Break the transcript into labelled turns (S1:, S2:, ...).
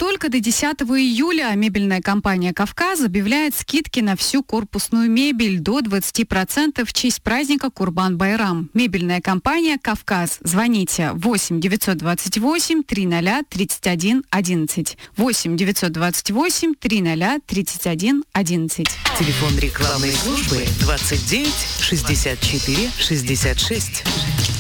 S1: Только до 10 июля мебельная компания «Кавказ» объявляет скидки на всю корпусную мебель до 20% в честь праздника Курбан-Байрам. Мебельная компания «Кавказ». Звоните 8 928 300 31 11. 8 928 300 31 11.
S2: Телефон рекламной службы 29 64 66.